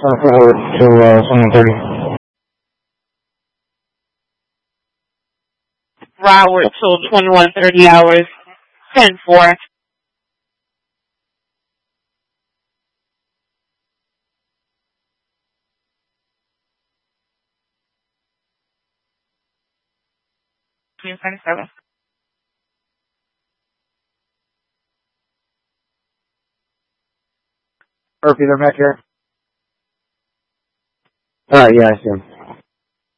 Forward to 130. Broward till 2130 hours. 10-4. Between 27. Murphy, they're back here. Yeah, I see him.